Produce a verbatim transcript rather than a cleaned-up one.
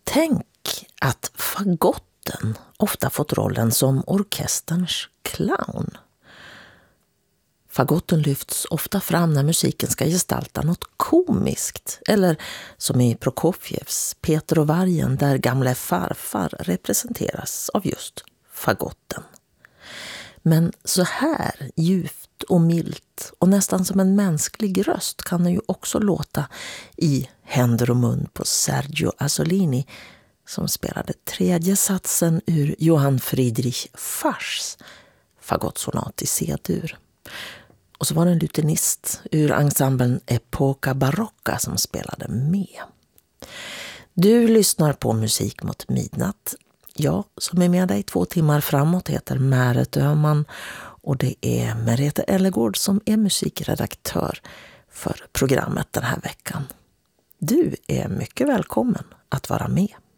Tänk att fagotten ofta fått rollen som orkesterns clown. Fagotten lyfts ofta fram när musiken ska gestalta något komiskt, eller som i Prokofjevs Peter och vargen där gamle farfar representeras av just fagotten. Men så här djupt och milt och nästan som en mänsklig röst kan den ju också låta i Händer och mun på Sergio Azzolini som spelade tredje satsen ur Johann Friedrich Faschs fagottsonat i C-dur. Och så var det en lutenist ur ensemblen Epoca Barocca som spelade med. Du lyssnar på Musik mot midnatt. Jag som är med dig två timmar framåt heter Märet Öhman och det är Merete Ellegård som är musikredaktör för programmet den här veckan. Du är mycket välkommen att vara med.